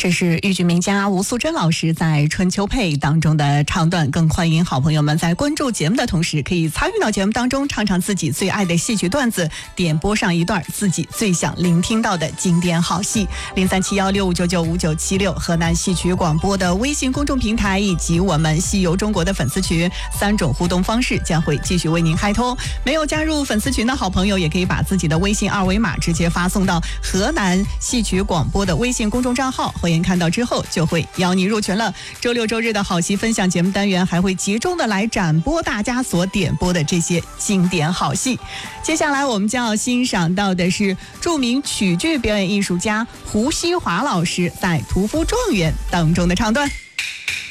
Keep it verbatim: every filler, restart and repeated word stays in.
这是豫剧名家吴素珍老师在《春秋配》当中的唱段，更欢迎好朋友们在关注节目的同时，可以参与到节目当中，唱唱自己最爱的戏曲段子，点播上一段自己最想聆听到的经典好戏。零三七幺六五九九五九七六河南戏曲广播的微信公众平台以及我们戏游中国的粉丝群，三种互动方式将会继续为您开通。没有加入粉丝群的好朋友，也可以把自己的微信二维码直接发送到河南戏曲广播的微信公众账号，会看到之后就会邀你入群了。周六周日的好戏分享节目单元还会集中的来展播大家所点播的这些经典好戏。接下来我们将要欣赏到的是著名曲剧表演艺术家胡锡华老师在《屠夫状元》当中的唱段。